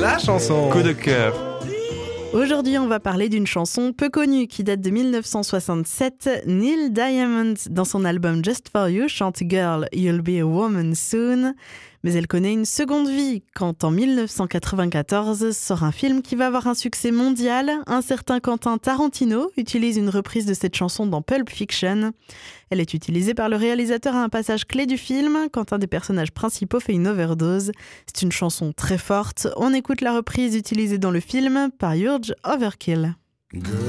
La chanson coup de cœur. Aujourd'hui, on va parler d'une chanson peu connue qui date de 1967. Neil Diamond, dans son album Just For You, chante « Girl, you'll be a woman soon ». Mais elle connaît une seconde vie quand, en 1994, sort un film qui va avoir un succès mondial. Un certain Quentin Tarantino utilise une reprise de cette chanson dans Pulp Fiction. Elle est utilisée par le réalisateur à un passage clé du film, quand un des personnages principaux fait une overdose. C'est une chanson très forte. On écoute la reprise utilisée dans le film par Urge Overkill. Girl,